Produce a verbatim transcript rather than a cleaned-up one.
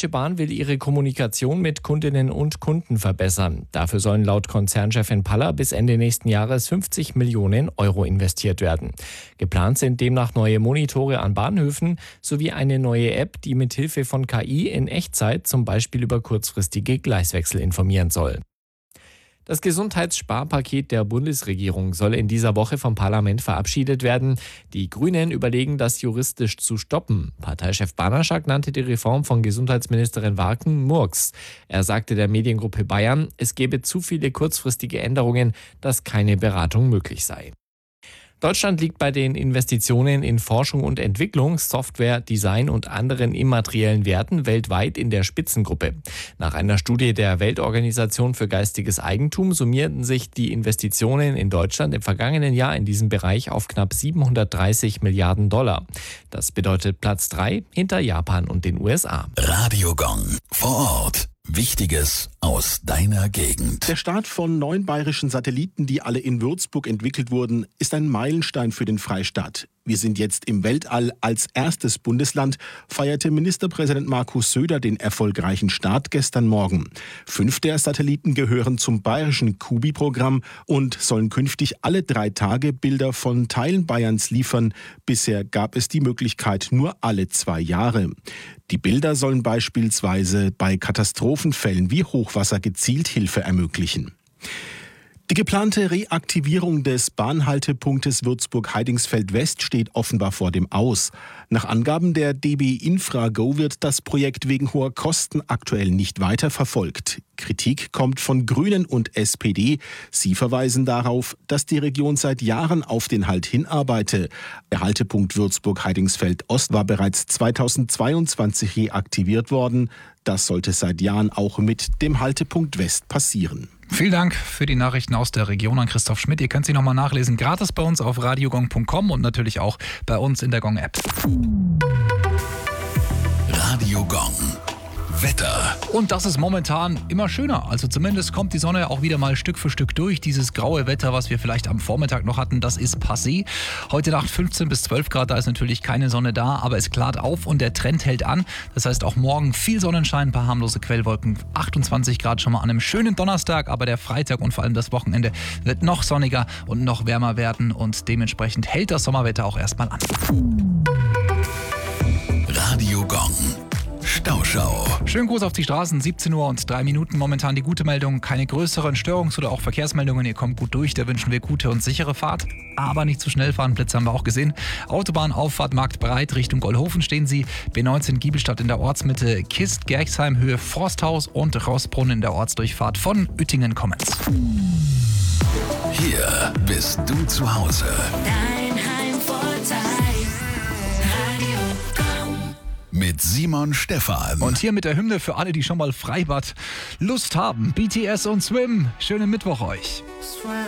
Deutsche Bahn will ihre Kommunikation mit Kundinnen und Kunden verbessern. Dafür sollen laut Konzernchefin Paller bis Ende nächsten Jahres fünfzig Millionen Euro investiert werden. Geplant sind demnach neue Monitore an Bahnhöfen sowie eine neue App, die mit Hilfe von K I in Echtzeit zum Beispiel über kurzfristige Gleiswechsel informieren soll. Das Gesundheitssparpaket der Bundesregierung soll in dieser Woche vom Parlament verabschiedet werden. Die Grünen überlegen, das juristisch zu stoppen. Parteichef Banaschak nannte die Reform von Gesundheitsministerin Warken Murks. Er sagte der Mediengruppe Bayern, es gebe zu viele kurzfristige Änderungen, dass keine Beratung möglich sei. Deutschland liegt bei den Investitionen in Forschung und Entwicklung, Software, Design und anderen immateriellen Werten weltweit in der Spitzengruppe. Nach einer Studie der Weltorganisation für geistiges Eigentum summierten sich die Investitionen in Deutschland im vergangenen Jahr in diesem Bereich auf knapp siebenhundertdreißig Milliarden Dollar. Das bedeutet Platz drei hinter Japan und den U S A. Radio Gong vor Ort. Wichtiges aus deiner Gegend. Der Start von neun bayerischen Satelliten, die alle in Würzburg entwickelt wurden, ist ein Meilenstein für den Freistaat. Wir sind jetzt im Weltall. Als erstes Bundesland feierte Ministerpräsident Markus Söder den erfolgreichen Start gestern Morgen. Fünf der Satelliten gehören zum bayerischen Kubi-Programm und sollen künftig alle drei Tage Bilder von Teilen Bayerns liefern. Bisher gab es die Möglichkeit nur alle zwei Jahre. Die Bilder sollen beispielsweise bei Katastrophenfällen wie Hochwasser gezielt Hilfe ermöglichen. Die geplante Reaktivierung des Bahnhaltepunktes Würzburg-Heidingsfeld West steht offenbar vor dem Aus. Nach Angaben der D B Infra-Go wird das Projekt wegen hoher Kosten aktuell nicht weiterverfolgt. Kritik kommt von Grünen und S P D. Sie verweisen darauf, dass die Region seit Jahren auf den Halt hinarbeite. Der Haltepunkt Würzburg-Heidingsfeld Ost war bereits zweitausendzweiundzwanzig reaktiviert worden. Das sollte seit Jahren auch mit dem Haltepunkt West passieren. Vielen Dank für die Nachrichten aus der Region an Christoph Schmidt. Ihr könnt sie nochmal nachlesen, gratis bei uns auf radiogong punkt com und natürlich auch bei uns in der Gong-App. Radio Gong. Wetter. Und das ist momentan immer schöner. Also zumindest kommt die Sonne auch wieder mal Stück für Stück durch. Dieses graue Wetter, was wir vielleicht am Vormittag noch hatten, das ist passé. Heute Nacht fünfzehn bis zwölf Grad, da ist natürlich keine Sonne da, aber es klart auf und der Trend hält an. Das heißt auch morgen viel Sonnenschein, ein paar harmlose Quellwolken, achtundzwanzig Grad schon mal an einem schönen Donnerstag, aber der Freitag und vor allem das Wochenende wird noch sonniger und noch wärmer werden und dementsprechend hält das Sommerwetter auch erstmal an. Radio Gong. Stauschau. Schönen Gruß auf die Straßen, siebzehn Uhr und drei Minuten. Momentan die gute Meldung, keine größeren Störungs- oder auch Verkehrsmeldungen. Ihr kommt gut durch, da wünschen wir gute und sichere Fahrt. Aber nicht zu schnell fahren, Blitze haben wir auch gesehen. Autobahnauffahrt Marktbreit Richtung Goldhofen stehen Sie. B neunzehn Giebelstadt in der Ortsmitte, Kist, Gerxheim, Höhe Forsthaus und Rossbrunn in der Ortsdurchfahrt von Uettingen kommens. Hier bist du zu Hause. Dein Heimvorteil. Radio Gong. Mit Simon Stephan. Und hier mit der Hymne für alle, die schon mal Freibad Lust haben. B T S und Swim. Schönen Mittwoch euch.